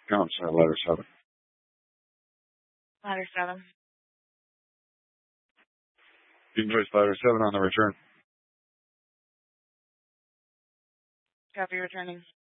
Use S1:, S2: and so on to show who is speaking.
S1: No, I'm sorry, letter 7.
S2: Ladder 7.
S1: Invoice letter 7 on the return.
S2: Copy returning.